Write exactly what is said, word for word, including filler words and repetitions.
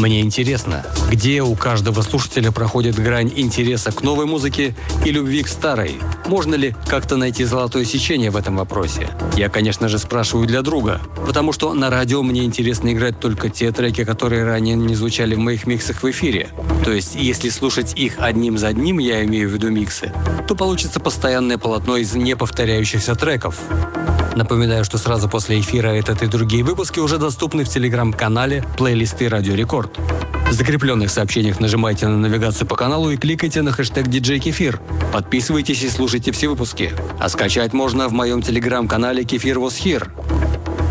Мне интересно, где у каждого слушателя проходит грань интереса к новой музыке и любви к старой. Можно ли как-то найти золотое сечение в этом вопросе? Я, конечно же, спрашиваю для друга, потому что на радио мне интересно играть только те треки, которые ранее не звучали в моих миксах в эфире. То есть, если слушать их одним за одним, я имею в виду миксы, то получится постоянное полотно из неповторяющихся треков. Напоминаю, что сразу после эфира этот и другие выпуски уже доступны в телеграм-канале плейлисты Радио Рекорд. В закрепленных сообщениях нажимайте на навигацию по каналу и кликайте на хэштег диджей Кефир. Подписывайтесь и слушайте все выпуски. А скачать можно в моем телеграм-канале Кефир was here.